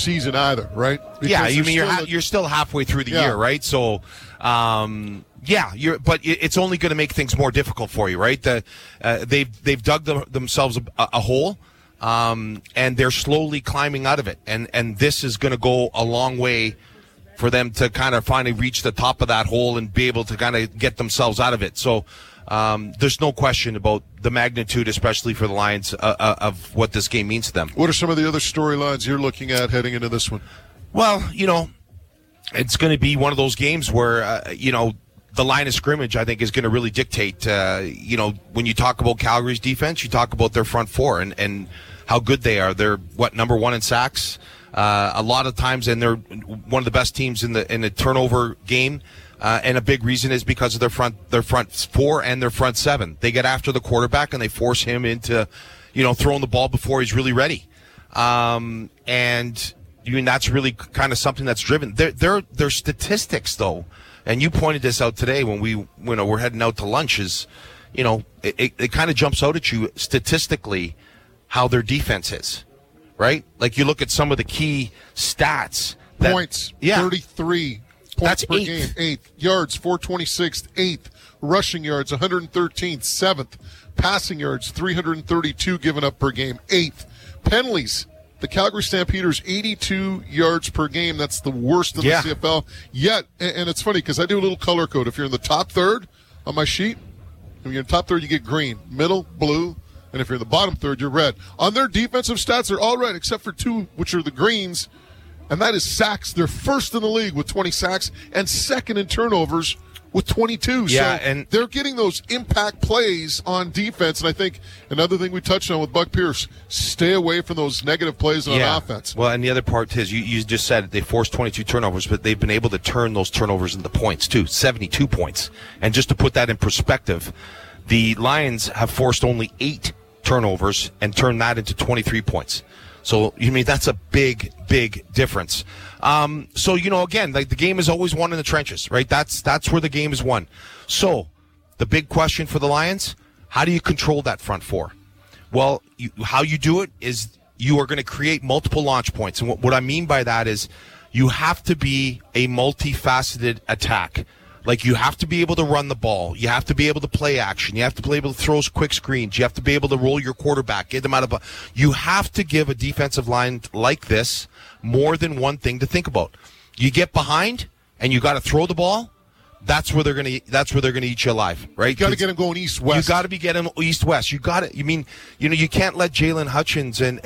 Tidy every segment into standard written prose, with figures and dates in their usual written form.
season either, right? Because you're still halfway through the year, right? So, but it's only going to make things more difficult for you, right? They've dug themselves a hole, and they're slowly climbing out of it, and this is going to go a long way for them to kind of finally reach the top of that hole and be able to kind of get themselves out of it. So. There's no question about the magnitude, especially for the Lions, of what this game means to them. What are some of the other storylines you're looking at heading into this one? Well, it's going to be one of those games where, the line of scrimmage, I think, is going to really dictate, when you talk about Calgary's defense, you talk about their front four and how good they are. They're, number one in sacks a lot of times, and they're one of the best teams in the turnover game. And a big reason is because of their front four and their front seven. They get after the quarterback and they force him into, throwing the ball before he's really ready. And that's really kind of something that's driven. Their statistics, though, and you pointed this out today when we're heading out to lunch, is, it kind of jumps out at you statistically how their defense is, right? Like you look at some of the key stats. Points, 33. Points That's per game, 8th. Yards, 426th, 8th. Rushing yards, 113th, 7th. Passing yards, 332 given up per game, 8th. Penalties, the Calgary Stampeders, 82 yards per game. That's the worst in the CFL. Yet, and it's funny because I do a little color code. If you're in the top third on my sheet, if you're in the top third, you get green. Middle, blue. And if you're in the bottom third, you're red. On their defensive stats, they're all red except for 2, which are the greens. And that is sacks. They're first in the league with 20 sacks and second in turnovers with 22. Yeah, so and they're getting those impact plays on defense. And I think another thing we touched on with Buck Pierce, stay away from those negative plays on offense. Well, and the other part is you just said they forced 22 turnovers, but they've been able to turn those turnovers into points, too, 72 points. And just to put that in perspective, the Lions have forced only 8 turnovers and turned that into 23 points. So, that's a big, big difference. Again, like the game is always won in the trenches, right? That's where the game is won. So, the big question for the Lions, how do you control that front four? Well, how you do it is you are going to create multiple launch points. And what I mean by that is you have to be a multifaceted attack. Like, you have to be able to run the ball. You have to be able to play action. You have to be able to throw quick screens. You have to be able to roll your quarterback, get them out of you have to give a defensive line like this more than one thing to think about. You get behind and you got to throw the ball. That's where they're going to eat you alive, right? You got to get them going east-west. You got to be getting them east-west. You got it. You can't let Jalen Hutchins and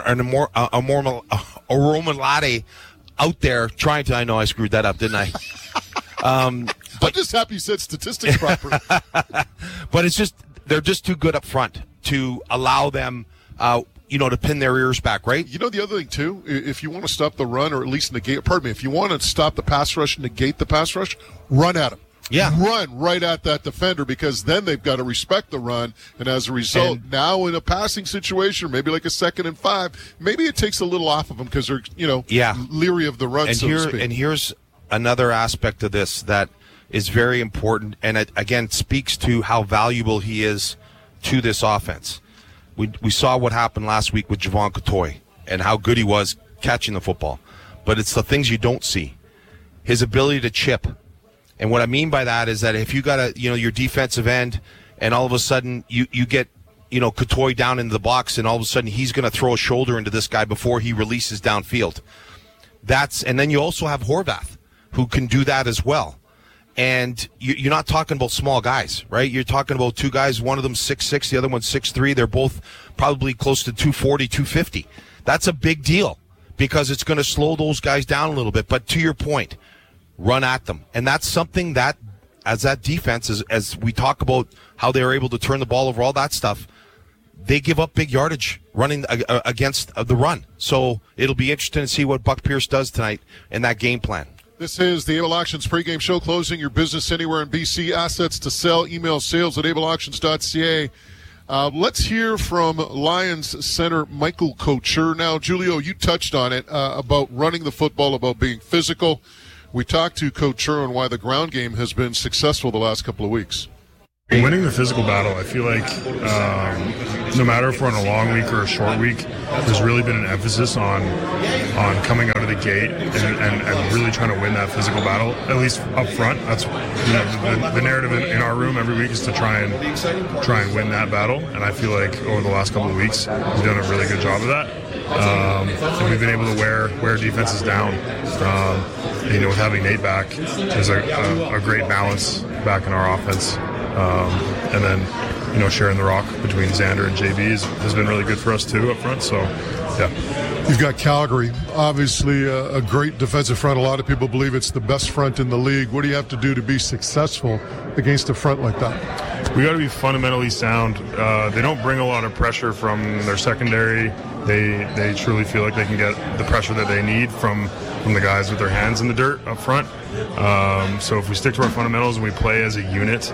Roman Latte out there trying to. I know I screwed that up, didn't I? I'm just happy you said statistics properly. But it's just they're just too good up front to allow them, to pin their ears back, right? The other thing, too, if you want to stop the run or at least if you want to stop the pass rush, negate the pass rush, run at them. Yeah. Run right at that defender because then they've got to respect the run. And as a result, now in a passing situation, maybe like a 2nd and 5, maybe it takes a little off of them because they're, leery of the run, so to speak. And here's another aspect of this that is very important, and it, again, speaks to how valuable he is to this offense. We saw what happened last week with Javon Cottoy and how good he was catching the football. But it's the things you don't see. His ability to chip. And what I mean by that is that if you got your defensive end and all of a sudden you get, Cottoy down into the box and all of a sudden he's going to throw a shoulder into this guy before he releases downfield. And then you also have Horvath who can do that as well. And you're not talking about small guys, right? You're talking about 2 guys, one of them 6'6", the other one's 6'3". They're both probably close to 240, 250. That's a big deal because it's going to slow those guys down a little bit. But to your point, run at them. And that's something that, as that defense, as we talk about how they're able to turn the ball over, all that stuff, they give up big yardage running against the run. So it'll be interesting to see what Buck Pierce does tonight in that game plan. This is the Able Auctions pregame show, closing your business anywhere in BC. Assets to sell. Email sales@ableauctions.ca. Let's hear from Lions center Michael Couture. Now, Julio, you touched on it about running the football, about being physical. We talked to Couture on why the ground game has been successful the last couple of weeks. Winning the physical battle, I feel like no matter if we're on a long week or a short week, there's really been an emphasis on coming out of the gate and really trying to win that physical battle, at least up front. That's the narrative in our room every week is to try and win that battle, and I feel like over the last couple of weeks we've done a really good job of that. And we've been able to wear defenses down. With having Nate back, there's a great balance back in our offense. And then, sharing the rock between Xander and JB has been really good for us too up front. So, yeah. You've got Calgary, obviously a great defensive front. A lot of people believe it's the best front in the league. What do you have to do to be successful against a front like that? We got to be fundamentally sound. They don't bring a lot of pressure from their secondary. They truly feel like they can get the pressure that they need from the guys with their hands in the dirt up front. So if we stick to our fundamentals and we play as a unit,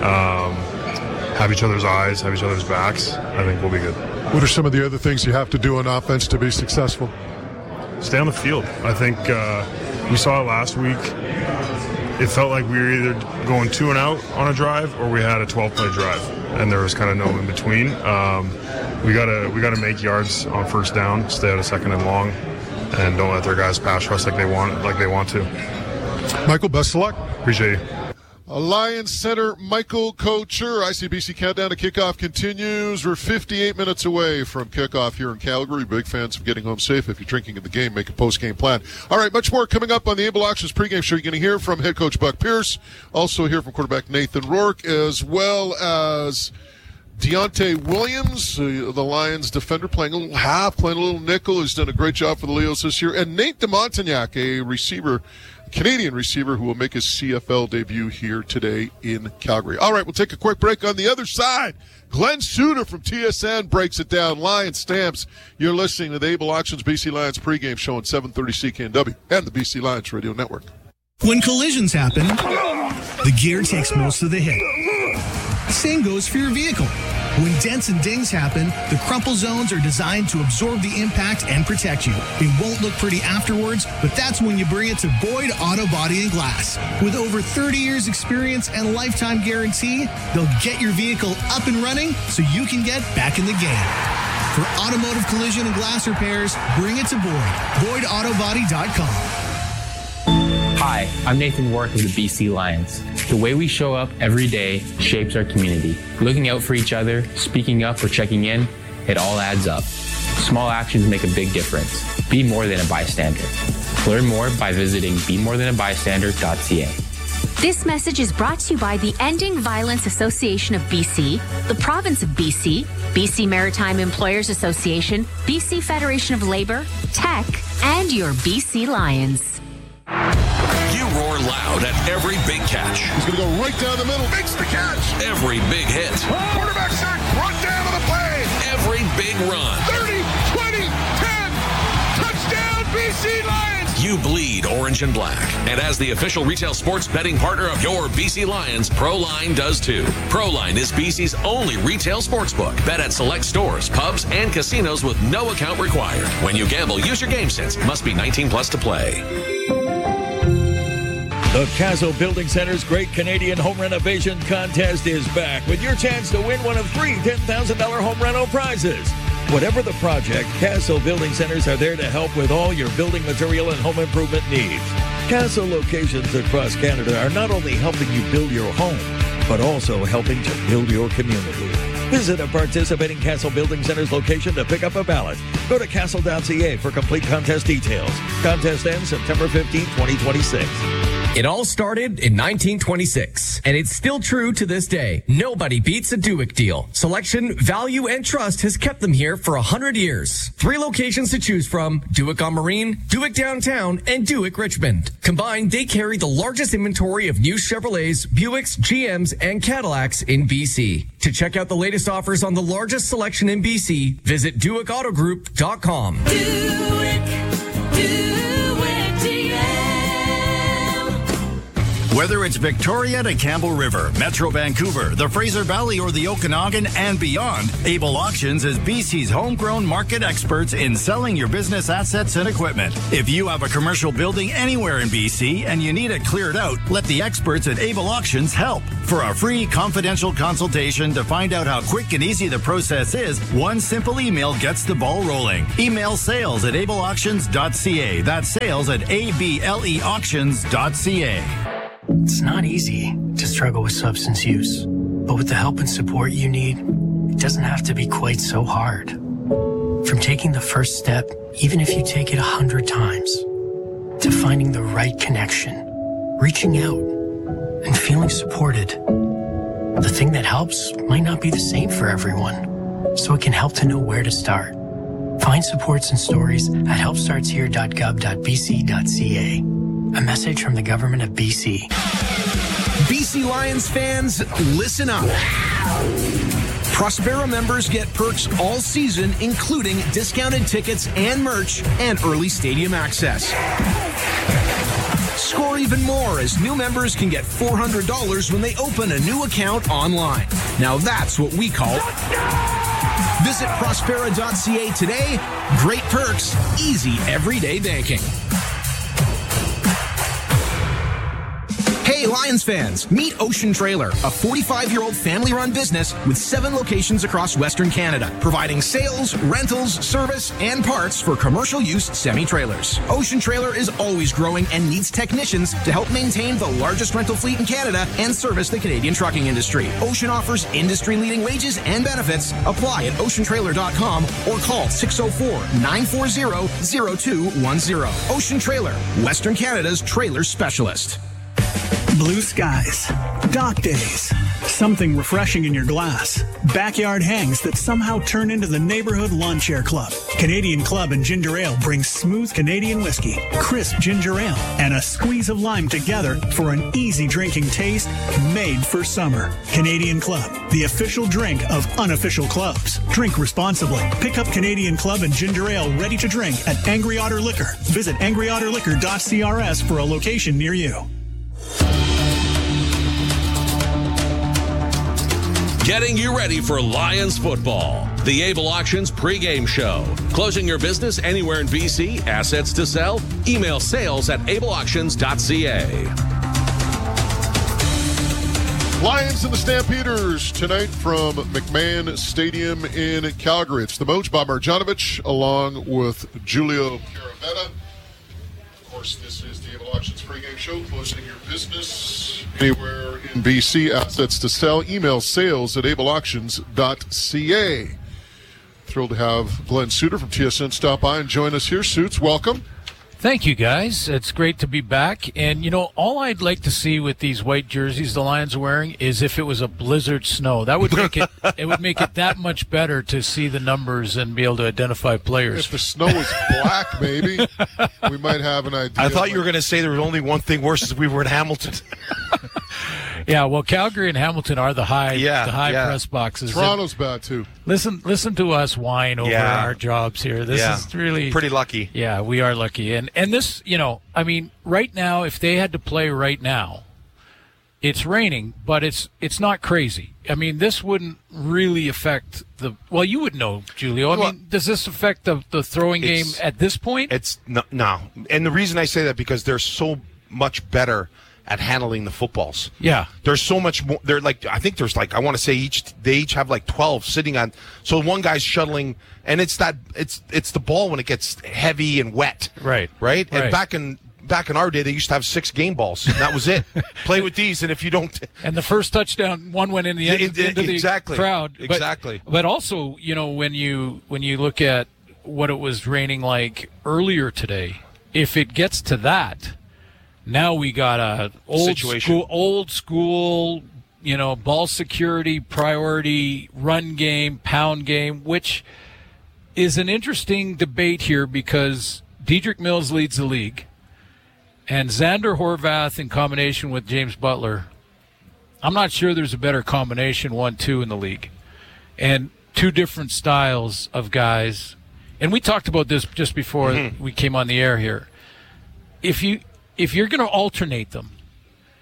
have each other's eyes, have each other's backs, I think we'll be good. What are some of the other things you have to do on offense to be successful? Stay on the field. I think we saw it last week. It felt like we were either going 2 and out on a drive or we had a 12-play drive, and there was kind of no in between. We gotta make yards on first down, stay out of second and long, and don't let their guys pass rush like they want to. Michael, best of luck. Appreciate you. Alliance Center, Michael Couture. ICBC Countdown to Kickoff continues. We're 58 minutes away from kickoff here in Calgary. Big fans of getting home safe. If you're drinking in the game, make a post-game plan. All right, much more coming up on the Able Auctions pregame show. You're going to hear from head coach Buck Pierce. Also hear from quarterback Nathan Rourke, as well as Deontay Williams, the Lions defender, playing a little half, playing a little nickel. He's done a great job for the Leos this year. And Nate DeMontagnac, a receiver, Canadian receiver who will make his CFL debut here today in Calgary. All right, we'll take a quick break. On the other side, Glenn Suter from TSN breaks it down. Lion Stamps. You're listening to the Able Auctions BC Lions pregame show on 730 CKNW and the BC Lions Radio Network. When collisions happen, the gear takes most of the hit. Same goes for your vehicle. When dents and dings happen, the crumple zones are designed to absorb the impact and protect you. It won't look pretty afterwards, but that's when you bring it to Boyd Auto Body and Glass. With over 30 years experience and lifetime guarantee, they'll get your vehicle up and running so you can get back in the game. For automotive collision and glass repairs, bring it to Boyd. BoydAutoBody.com. Hi, I'm Nathan Rourke of the BC Lions. The way we show up every day shapes our community. Looking out for each other, speaking up or checking in, it all adds up. Small actions make a big difference. Be more than a bystander. Learn more by visiting bemorethanbystander.ca. This message is brought to you by the Ending Violence Association of BC, the Province of BC, BC Maritime Employers Association, BC Federation of Labor, Tech, and your BC Lions. You roar loud at every big catch. He's going to go right down the middle. Makes the catch. Every big hit. Quarterback sack. Run down to the play. Every big run. 30, 20, 10. Touchdown, BC Lions. You bleed orange and black. And as the official retail sports betting partner of your BC Lions, ProLine does too. ProLine is BC's only retail sportsbook. Bet at select stores, pubs, and casinos with no account required. When you gamble, use your game sense. Must be 18 plus to play. The Castle Building Center's Great Canadian Home Renovation Contest is back with your chance to win one of 3 $10,000 home rental prizes. Whatever the project, Castle Building Centers are there to help with all your building material and home improvement needs. Castle locations across Canada are not only helping you build your home, but also helping to build your community. Visit a participating Castle Building Centers location to pick up a ballot. Go to castle.ca for complete contest details. Contest ends September 15, 2026. It all started in 1926, and it's still true to this day. Nobody beats a Duick deal. Selection, value, and trust has kept them here for 100 years. 3 locations to choose from: Duick on Marine, Duick Downtown, and Duick Richmond. Combined, they carry the largest inventory of new Chevrolets, Buicks, GMs, and Cadillacs in BC. To check out the latest offers on the largest selection in BC, visit DuickAutoGroup.com. Whether it's Victoria to Campbell River, Metro Vancouver, the Fraser Valley, or the Okanagan and beyond, Able Auctions is BC's homegrown market experts in selling your business assets and equipment. If you have a commercial building anywhere in BC and you need it cleared out, let the experts at Able Auctions help. For a free confidential consultation to find out how quick and easy the process is, one simple email gets the ball rolling. Email sales@ableauctions.ca. That's sales@ableauctions.ca. It's not easy to struggle with substance use, but with the help and support you need, it doesn't have to be quite so hard. From taking the first step, even if you take it 100 times, to finding the right connection, reaching out, and feeling supported. The thing that helps might not be the same for everyone, so it can help to know where to start. Find supports and stories at helpstartshere.gov.bc.ca. A message from the government of BC. BC Lions fans, listen up. Prospera members get perks all season, including discounted tickets and merch and early stadium access. Score even more as new members can get $400 when they open a new account online. Now that's what we call... Visit Prospera.ca today. Great perks, easy everyday banking. Hey, Lions fans, meet Ocean Trailer, a 45-year-old family-run business with 7 locations across Western Canada, providing sales, rentals, service, and parts for commercial use semi-trailers. Ocean Trailer is always growing and needs technicians to help maintain the largest rental fleet in Canada and service the Canadian trucking industry. Ocean offers industry-leading wages and benefits. Apply at oceantrailer.com or call 604-940-0210. Ocean Trailer, Western Canada's trailer specialist. Blue skies, dock days, something refreshing in your glass, backyard hangs that somehow turn into the neighborhood lawn chair club. Canadian Club and Ginger Ale brings smooth Canadian whiskey, crisp ginger ale, and a squeeze of lime together for an easy drinking taste made for summer. Canadian Club, the official drink of unofficial clubs. Drink responsibly. Pick up Canadian Club and Ginger Ale ready to drink at Angry Otter Liquor. Visit angryotterliquor.crs for a location near you. Getting you ready for Lions football. The Able Auctions pregame show. Closing your business anywhere in BC? Assets to sell? Email sales@ableauctions.ca. Lions and the Stampeders tonight from McMahon Stadium in Calgary. It's the Moj, Bob Marjanovic, along with Julio Caravetta. Of course, this is the Able Auctions pregame show. Closing your business anywhere in BC. Assets to sell. Email sales@ableauctions.ca. Thrilled to have Glenn Suter from TSN stop by and join us here. Suits, welcome. Thank you, guys. It's great to be back. And, you know, all I'd like to see with these white jerseys the Lions are wearing is if it was a blizzard snow. That would make it would make it that much better to see the numbers and be able to identify players. If the snow was black, maybe, we might have an idea. I thought you were going to say there was only one thing worse is if we were in Hamilton. Yeah, well, Calgary and Hamilton are the high press boxes. Toronto's bad, too. Listen to us whine over our jobs here. This is really pretty lucky. Yeah, we are lucky. And this, you know, I mean, right now, if they had to play right now, it's raining, but it's not crazy. I mean, this wouldn't really affect well, you would know, Julio. I mean, does this affect the throwing game at this point? It's no. And the reason I say that because they're so much better at handling the footballs. Yeah. There's so much more. They're like, I think there's like, I want to say they each have like 12 sitting on. So one guy's shuttling, and it's the ball when it gets heavy and wet. Right. And back in our day, they used to have 6 game balls. And that was it. Play with these, and if you don't. And the first touchdown, one went in the end into the crowd. Exactly. But also, you know, when you look at what it was raining like earlier today, if it gets to that. Now we got a old school, you know, ball security, priority, run game, pound game, which is an interesting debate here because Dedrick Mills leads the league, and Xander Horvath in combination with James Butler, I'm not sure there's a better combination 1-2 in the league, and 2 different styles of guys. And we talked about this just before we came on the air here. If you're going to alternate them,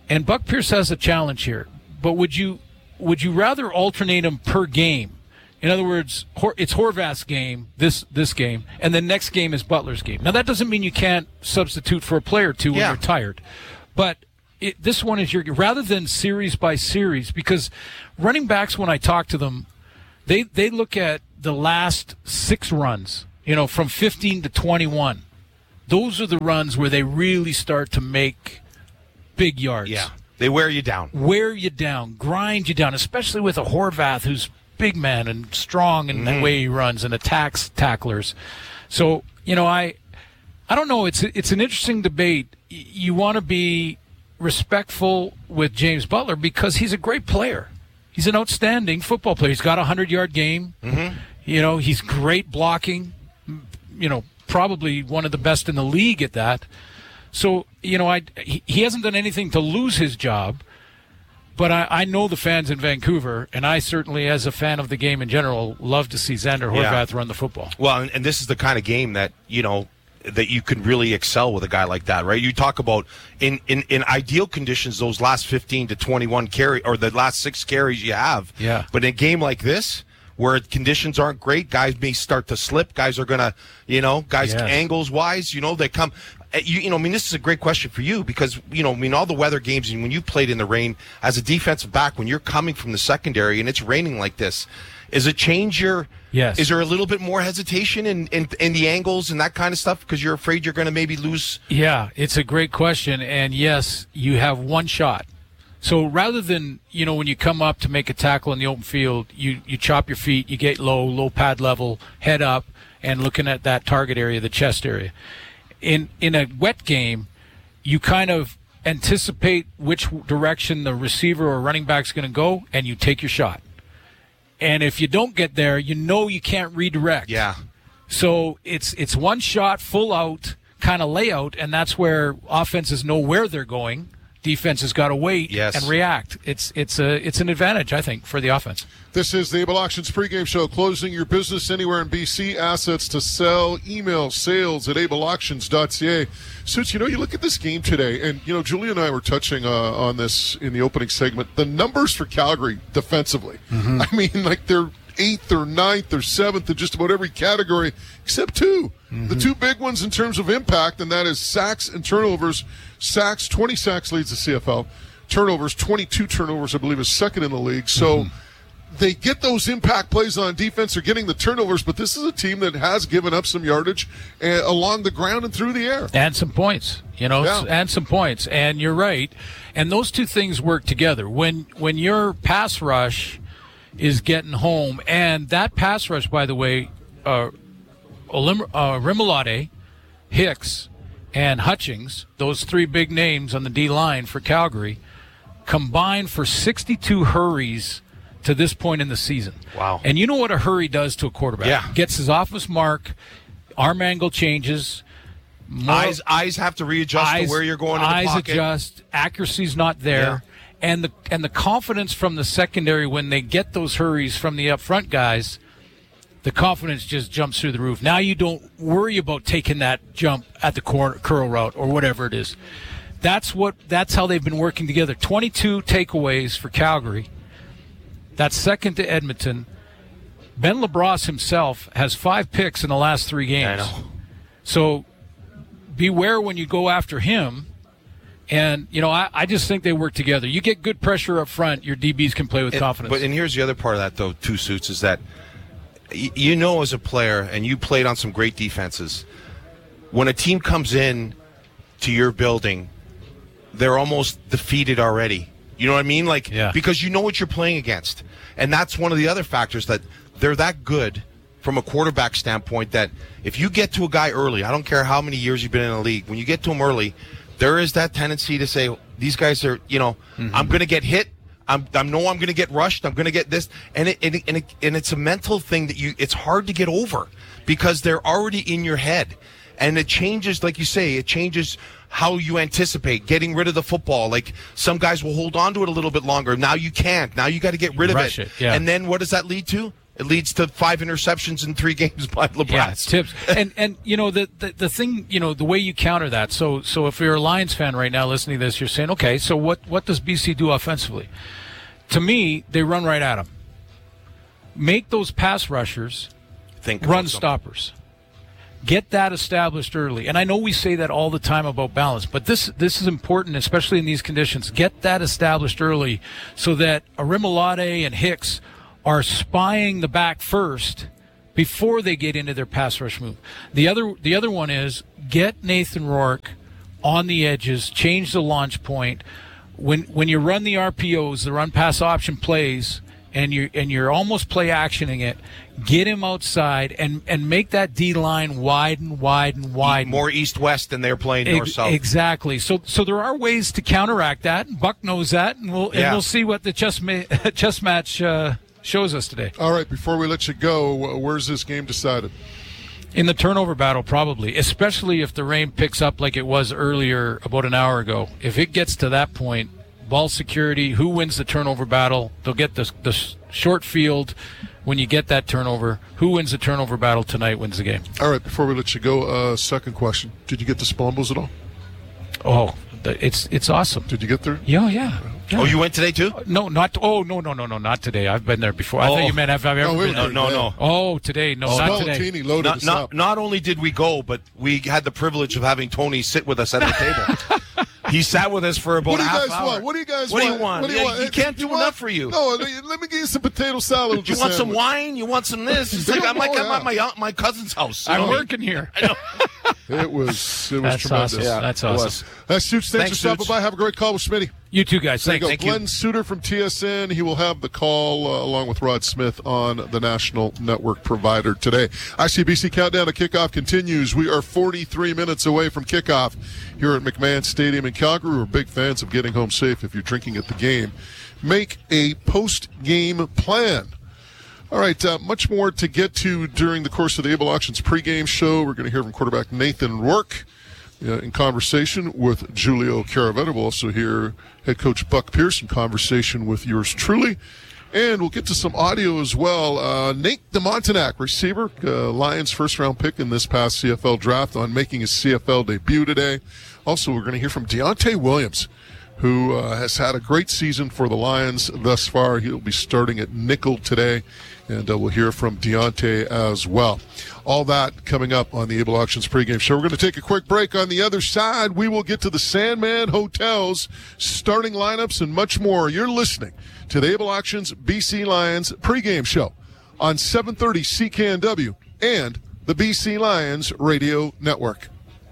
And Buck Pierce has a challenge here. But would you rather alternate him per game? In other words, it's Horvath's game, this game, and the next game is Butler's game. Now, that doesn't mean you can't substitute for a player or two when you're tired. But this one is rather than series by series, because running backs, when I talk to them, they look at the last 6 runs, from 15 to 21. Those are the runs where they really start to make big yards. Yeah, they wear you down. Grind you down, especially with a Horvath who's big man and strong in the way he runs and attacks tacklers. So, I don't know. It's an interesting debate. You want to be respectful with James Butler because he's a great player. He's an outstanding football player. He's got a 100-yard game. Mm-hmm. He's great blocking. Probably one of the best in the league at that. So, he hasn't done anything to lose his job. But I know the fans in Vancouver, and I certainly, as a fan of the game in general, love to see Xander Horvath run the football. Well, and this is the kind of game that, that you can really excel with a guy like that, right? You talk about in ideal conditions, those last 15 to 21 carry, or the last 6 carries you have. Yeah. But in a game like this, where conditions aren't great, guys may start to slip. Guys are going to, angles-wise, they come. This is a great question for you because, all the weather games and when you played in the rain as a defensive back, when you're coming from the secondary and it's raining like this, is it change your – Yes. Is there a little bit more hesitation in the angles and that kind of stuff because you're afraid you're going to maybe lose? Yeah, it's a great question. And, yes, you have one shot. So rather than, when you come up to make a tackle in the open field, you chop your feet, you get low pad level, head up, and looking at that target area, the chest area. In a wet game, you kind of anticipate which direction the receiver or running back's going to go, and you take your shot. And if you don't get there, you can't redirect. Yeah. So it's one shot, full out kind of layout, and that's where offenses know where they're going. Defense has got to wait and react. It's an advantage, I think, for the offense. This is the Able Auctions pregame show. Closing your business anywhere in BC. Assets to sell. Email sales@ableauctions.ca. Suits, you look at this game today, and, Julia and I were touching on this in the opening segment. The numbers for Calgary defensively. Mm-hmm. I mean, they're 8th or 9th or 7th in just about every category except 2. Mm-hmm. The 2 big ones in terms of impact, and that is sacks and turnovers. Sacks, 20 sacks leads the CFL. Turnovers, 22 turnovers, I believe, is second in the league. So they get those impact plays on defense. They're getting the turnovers, but this is a team that has given up some yardage along the ground and through the air. And some points, and some points. And you're right. And those two things work together. When your pass rush is getting home, and that pass rush, by the way, Rimolade, Hicks, and Hutchings, those 3 big names on the D-line for Calgary, combined for 62 hurries to this point in the season. Wow. And you know what a hurry does to a quarterback? Yeah. Gets his office mark, arm angle changes. Eyes have to readjust to where you're going in the pocket. Eyes adjust. Accuracy's not there. Yeah. And the confidence from the secondary when they get those hurries from the up front guys, the confidence just jumps through the roof. Now you don't worry about taking that jump at the curl route or whatever it is. That's how they've been working together. 22 takeaways for Calgary. That's second to Edmonton. Ben LeBras himself has 5 picks in the last 3 games. I know. So beware when you go after him. And, I just think they work together. You get good pressure up front, your DBs can play with confidence. And here's the other part of that, though, too, Suits, is that as a player, and you played on some great defenses, when a team comes in to your building, they're almost defeated already. You know what I mean? Because you know what you're playing against. And that's one of the other factors, that they're that good from a quarterback standpoint, that if you get to a guy early, I don't care how many years you've been in the league, when you get to him early, there is that tendency to say, these guys are, I'm going to get hit. I know I'm going to get rushed. I'm going to get this. And it's a mental thing that it's hard to get over because they're already in your head. And it changes, like you say, it changes how you anticipate getting rid of the football. Like, some guys will hold on to it a little bit longer. Now you can't. Now you got to get rid of it. Yeah. And then what does that lead to? It leads to 5 interceptions in 3 games by LeBron. Yeah, it's tips. And you know, the thing, you know, the way you counter that. So if you're a Lions fan right now listening to this, you're saying, okay, so what does BC do offensively? To me, they run right at them. Make those pass rushers run stoppers. Get that established early. And I know we say that all the time about balance, but this is important, especially in these conditions. Get that established early so that Arimolade and Hicks are spying the back first before they get into their pass rush move. The other one is get Nathan Rourke on the edges, change the launch point. When you run the RPOs, the run pass option plays, and you're almost play actioning it, get him outside and make that D line widen. More east-west than they're playing north-south. Exactly. So there are ways to counteract that, and Buck knows that, and we'll see what the chess match shows us today. All right, before we let you go, where's this game decided? In the turnover battle, probably, especially if the rain picks up like it was earlier about an hour ago. If it gets to that point, ball security, who wins the turnover battle? They'll get the short field when you get that turnover. Who wins the turnover battle tonight wins the game. All right, before we let you go, second question. Did you get to Spombles at all? Oh, it's awesome. Did you get there? Yeah. Oh, you went today too? No, not today. I've been there before. I thought you meant have I ever been there? No. Oh, today. No, not today. Loaded us up. Not only did we go, but we had the privilege of having Tony sit with us at the table. He sat with us for about a half hour. What do you guys want? What do you want? He can't do enough for you. No, let me get you some potato salad. You want some wine? You want some this? It's like I'm at my cousin's house. I'm working here. I know. It was tremendous. Awesome. Yeah, that's awesome. Suits, thanks for stopping by. Have a great call with Smitty. You too, guys. Thank you. Glenn Suter from TSN. He will have the call along with Rod Smith on the national network provider today. ICBC Countdown to Kickoff continues. We are 43 minutes away from kickoff here at McMahon Stadium in Calgary. We're big fans of getting home safe if you're drinking at the game. Make a post-game plan. All right, much more to get to during the course of the Able Auctions pregame show. We're going to hear from quarterback Nathan Rourke in conversation with Julio Caravetta. We'll also hear head coach Buck Pierce in conversation with yours truly. And we'll get to some audio as well. Nate DeMontenac, receiver, Lions first-round pick in this past CFL draft, on making his CFL debut today. Also, we're going to hear from Deontay Williams, who has had a great season for the Lions thus far. He'll be starting at nickel today, and we'll hear from Deontay as well. All that coming up on the Able Auctions pregame show. We're going to take a quick break. On the other side, we will get to the Sandman Hotels, starting lineups, and much more. You're listening to the Able Auctions BC Lions pregame show on 730 CKNW and the BC Lions Radio Network.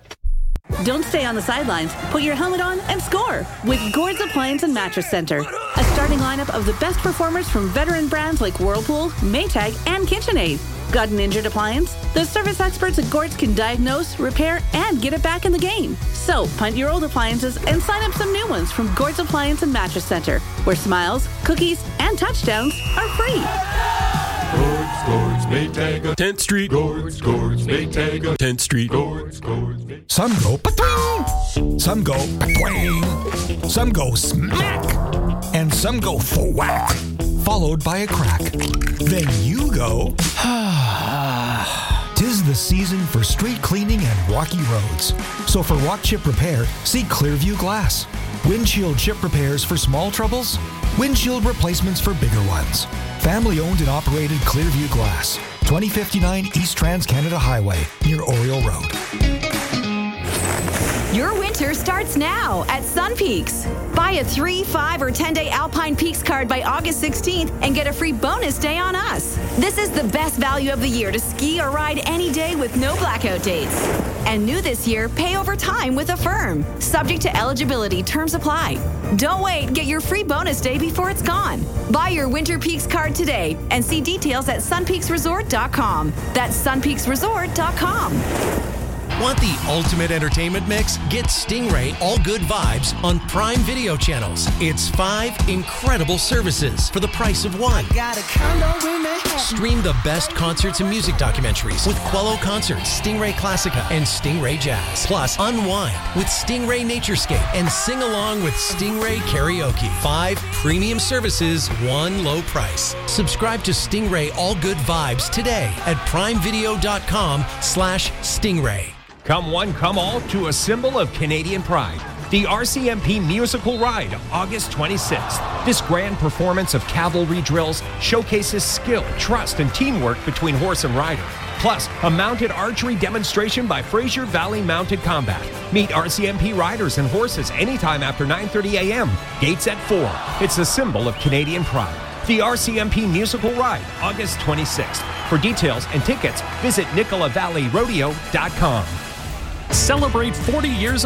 Don't stay on the sidelines. Put your helmet on and score with Gord's Appliance and Mattress Center. A starting lineup of the best performers from veteran brands like Whirlpool, Maytag, and KitchenAid. Got an injured appliance? The service experts at Gord's can diagnose, repair, and get it back in the game. So, punt your old appliances and sign up some new ones from Gord's Appliance and Mattress Center, where smiles, cookies, and touchdowns are free. Gord's, Maytag, 10th Street. Gord's, Maytag, 10th Street. Gord's, Some go pa-twing, some go pa-twing, some go smack, and some go thwack, followed by a crack. Then you go, tis the season for street cleaning and rocky roads. So for walk chip repair, see Clearview Glass. Windshield chip repairs for small troubles, windshield replacements for bigger ones. Family owned and operated Clearview Glass, 2059 East Trans-Canada Highway, near Oriole Road. Your winter starts now at Sun Peaks. Buy a 3, 5, or 10-day Alpine Peaks card by August 16th and get a free bonus day on us. This is the best value of the year to ski or ride any day with no blackout dates. And new this year, pay over time with Affirm. Subject to eligibility, terms apply. Don't wait, get your free bonus day before it's gone. Buy your Winter Peaks card today and see details at sunpeaksresort.com. That's sunpeaksresort.com. Want the ultimate entertainment mix? Get Stingray All Good Vibes on Prime Video channels. It's 5 incredible services for the price of one. Stream the best concerts and music documentaries with Quello Concerts, Stingray Classica, and Stingray Jazz. Plus, unwind with Stingray Naturescape and sing along with Stingray Karaoke. 5 premium services, one low price. Subscribe to Stingray All Good Vibes today at primevideo.com/Stingray. Come one, come all to a symbol of Canadian pride. The RCMP Musical Ride, August 26th. This grand performance of cavalry drills showcases skill, trust, and teamwork between horse and rider. Plus, a mounted archery demonstration by Fraser Valley Mounted Combat. Meet RCMP riders and horses anytime after 9:30 a.m. Gates at 4. It's a symbol of Canadian pride. The RCMP Musical Ride, August 26th. For details and tickets, visit NicolaValleyRodeo.com. Celebrate 40 years